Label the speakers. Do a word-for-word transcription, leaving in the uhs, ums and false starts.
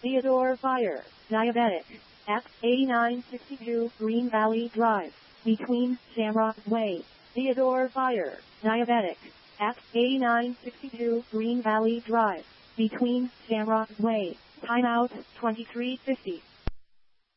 Speaker 1: Theodore Fire, Diabetic, at eighty-nine sixty-two Green Valley Drive, between Shamrock Way. Theodore Fire, Diabetic, at eighty-nine sixty-two Green Valley Drive, between Shamrock Way. Timeout twenty-three fifty.